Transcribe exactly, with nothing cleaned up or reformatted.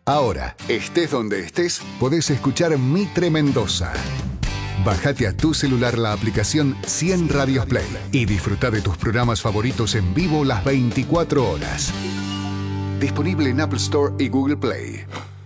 Ahora, estés donde estés, podés escuchar Mitre Mendoza. Bájate a tu celular la aplicación cien Radios Play y disfruta de tus programas favoritos en vivo las veinticuatro horas. Disponible en Apple Store y Google Play.